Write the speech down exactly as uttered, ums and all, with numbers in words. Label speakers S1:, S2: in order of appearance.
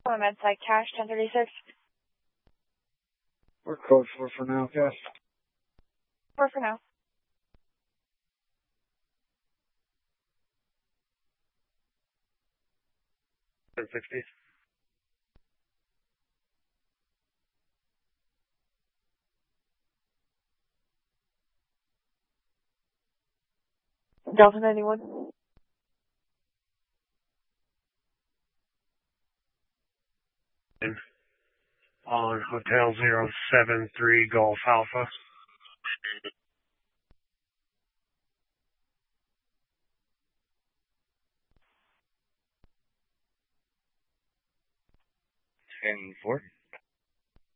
S1: Medside Cash, ten thirty-six.
S2: We're code four for now, Cash.
S1: Four for now.
S2: ten sixty.
S1: Delta ninety-one.
S2: On Hotel zero seven three Golf Alpha. ten four.